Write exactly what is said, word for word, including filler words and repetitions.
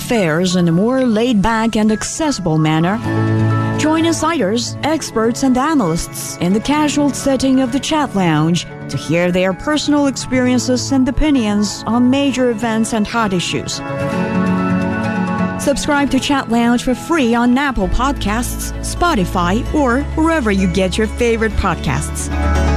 affairs in a more laid-back and accessible manner. Join insiders, experts, and analysts in the casual setting of the Chat Lounge to hear their personal experiences and opinions on major events and hot issues. Subscribe to Chat Lounge for free on Apple Podcasts, Spotify, or wherever you get your favorite podcasts.